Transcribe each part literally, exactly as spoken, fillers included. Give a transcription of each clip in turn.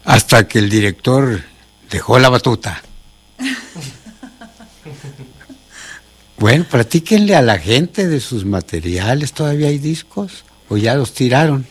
Hasta que el director dejó la batuta. Bueno, platíquenle a la gente de sus materiales. ¿Todavía hay discos o ya los tiraron?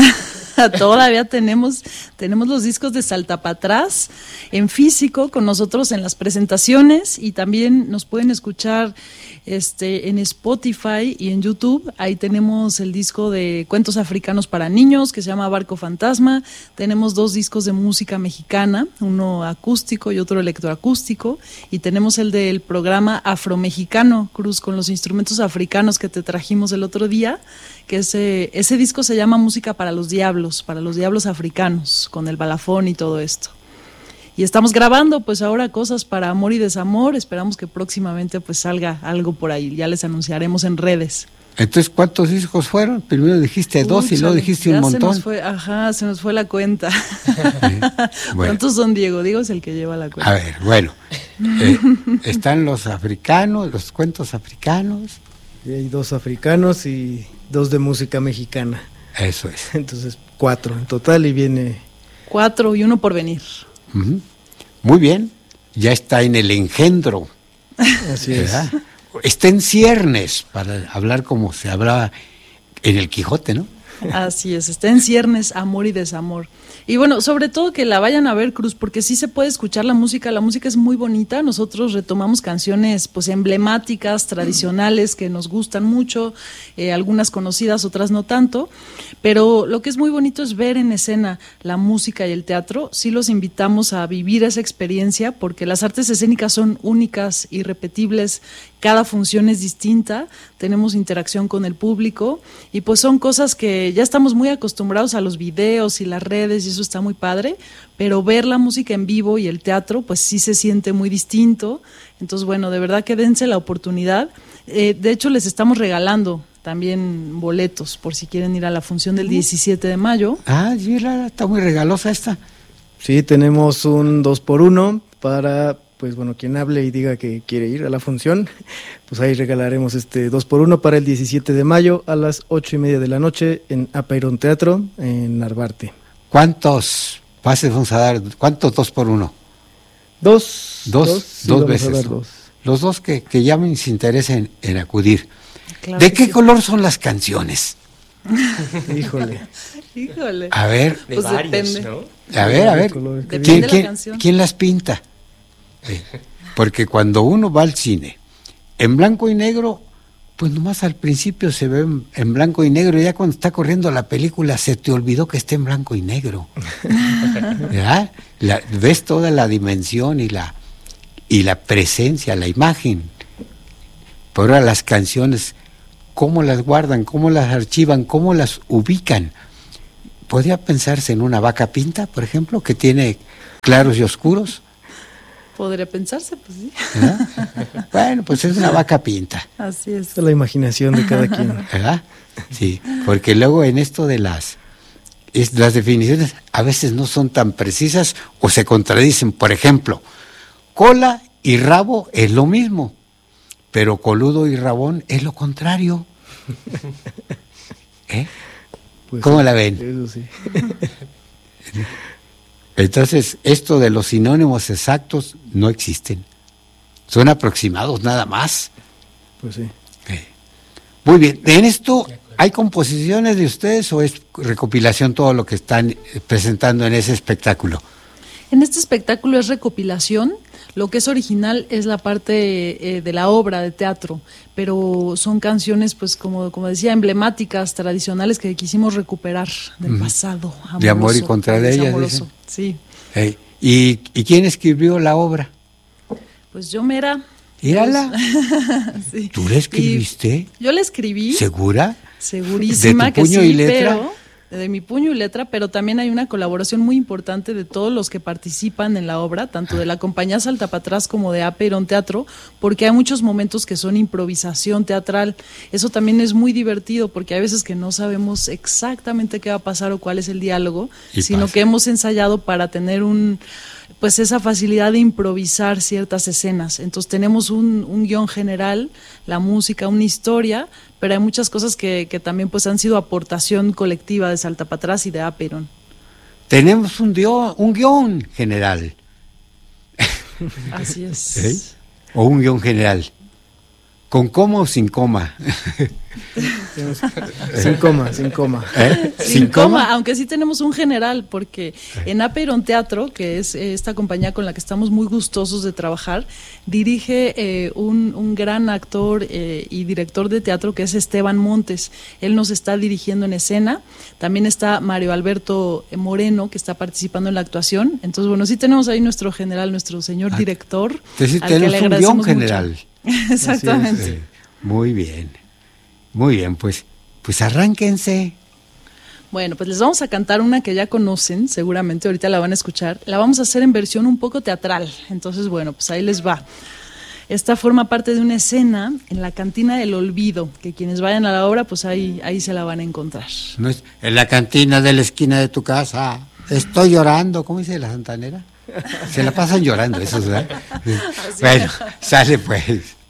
Todavía tenemos, tenemos los discos de Salta para atrás en físico con nosotros en las presentaciones, y también nos pueden escuchar este, en Spotify y en YouTube. Ahí tenemos el disco de cuentos africanos para niños que se llama Barco Fantasma. Tenemos dos discos de música mexicana, uno acústico y otro electroacústico, y tenemos el del programa Afromexicano, Cruz, con los instrumentos africanos que te trajimos el otro día, que ese, ese disco se llama Música para los Diablos, para los diablos africanos, con el balafón y todo esto. Y estamos grabando pues ahora cosas para Amor y Desamor. Esperamos que próximamente pues salga algo por ahí, ya les anunciaremos en redes. Entonces, ¿cuántos discos fueron? Primero dijiste dos Pucha, y luego dijiste un montón. Se nos fue, ajá, se nos fue la cuenta. Sí, bueno. ¿Cuántos son, Diego? Diego es el que lleva la cuenta. A ver, bueno, eh, están los africanos, los cuentos africanos. Y hay dos africanos y dos de música mexicana. Eso es. Entonces, cuatro en total, y viene... Cuatro y uno por venir. Uh-huh. Muy bien, ya está en el engendro. Así es. ¿Verdad? Está en ciernes, para hablar como se hablaba en el Quijote, ¿no? Así es, está en ciernes Amor y Desamor. Y bueno, sobre todo que la vayan a ver, Cruz, porque sí se puede escuchar la música, la música es muy bonita. Nosotros retomamos canciones pues emblemáticas, tradicionales, que nos gustan mucho, eh, algunas conocidas, otras no tanto, pero lo que es muy bonito es ver en escena la música y el teatro. Sí los invitamos a vivir esa experiencia, porque las artes escénicas son únicas, irrepetibles, cada función es distinta, tenemos interacción con el público, y pues son cosas que ya estamos muy acostumbrados a los videos y las redes, y eso está muy padre, pero ver la música en vivo y el teatro pues sí se siente muy distinto. Entonces bueno, de verdad que dense la oportunidad. Eh, de hecho les estamos regalando también boletos por si quieren ir a la función del diecisiete de mayo. Ah, sí, está muy regalosa esta. Sí, tenemos un dos por uno para, pues bueno, quien hable y diga que quiere ir a la función, pues ahí regalaremos este dos por uno para el diecisiete de mayo a las ocho y media de la noche en Apeiron Teatro, en Narvarte. ¿Cuántos pases vamos a dar? ¿Cuántos dos por uno? Dos. Dos, dos, sí, dos vamos veces. a dar ¿no? dos. Los dos que, que llamen y se interesen en acudir. Claro ¿De qué sí. color son las canciones? Híjole. Híjole. A ver, De Pues varios, depende. ¿no? a ver, a ver. Colores que Depende ¿Quién, de la quién, canción. quién las pinta? Eh, porque cuando uno va al cine en blanco y negro, pues nomás al principio se ve en, en blanco y negro, y ya cuando está corriendo la película se te olvidó que está en blanco y negro. ¿Verdad? La, ves toda la dimensión y la, y la presencia, la imagen. Pero ahora las canciones, cómo las guardan, cómo las archivan, cómo las ubican. ¿Podría pensarse en una vaca pinta, por ejemplo, que tiene claros y oscuros? Podría pensarse, pues sí. ¿Verdad? Bueno, pues es una vaca pinta, Así es. Esta es la imaginación de cada quien. ¿verdad? Sí, porque luego en esto de las, es, las definiciones a veces no son tan precisas o se contradicen. Por ejemplo, cola y rabo es lo mismo, pero coludo y rabón es lo contrario. ¿Eh? Pues ¿Cómo sí, la ven? Eso sí. Entonces, esto de los sinónimos exactos no existen. Son aproximados nada más. Pues sí. Eh. Muy bien. ¿En esto hay composiciones de ustedes o es recopilación todo lo que están presentando en ese espectáculo? En este espectáculo es recopilación. Lo que es original es la parte eh, de la obra de teatro, pero son canciones, pues como, como decía, emblemáticas, tradicionales, que quisimos recuperar del pasado amoroso. De amor y contra de ellas, amoroso. dicen. Sí. Eh. ¿Y, ¿Y quién escribió la obra? Pues yo mera. Mírala. Sí. ¿Tú la escribiste? Y yo la escribí. ¿Segura? Segurísima ¿De tu que puño sí, y letra? pero de mi puño y letra, pero también hay una colaboración muy importante de todos los que participan en la obra, tanto de la compañía Salta para atrás como de Apeiron Teatro, porque hay muchos momentos que son improvisación teatral. Eso también es muy divertido, porque hay veces que no sabemos exactamente qué va a pasar o cuál es el diálogo, Y sino pasa. que hemos ensayado para tener un pues esa facilidad de improvisar ciertas escenas. Entonces tenemos un, un guión general, la música, una historia, pero hay muchas cosas que, que también pues han sido aportación colectiva de Salta para atrás y de Apeiron. tenemos un, dio, un guión general. Así es. ¿Eh? O un guión general. ¿Con coma o sin coma? Sin coma, sin coma. ¿Eh? Sin, ¿Sin coma, coma? aunque sí tenemos un general, porque en Apeiron Teatro, que es eh, esta compañía con la que estamos muy gustosos de trabajar, dirige eh, un, un gran actor eh, y director de teatro que es Esteban Montes. Él nos está dirigiendo en escena. También está Mario Alberto Moreno, que está participando en la actuación. Entonces, bueno, sí tenemos ahí nuestro general, nuestro señor Ah, director. Entonces al que tenemos le un agradecemos guión mucho. general. Exactamente. Sí. Muy bien. Muy bien, pues, pues arránquense. Bueno, pues les vamos a cantar una que ya conocen, seguramente ahorita la van a escuchar. La vamos a hacer en versión un poco teatral. Entonces, bueno, pues ahí les va. Esta forma parte de una escena en la Cantina del Olvido, que quienes vayan a la obra, pues ahí, ahí se la van a encontrar. No es en la cantina de la esquina de tu casa. Estoy llorando. ¿Cómo dice la santanera? Se la pasan llorando, eso, ¿verdad? Bueno, sale pues.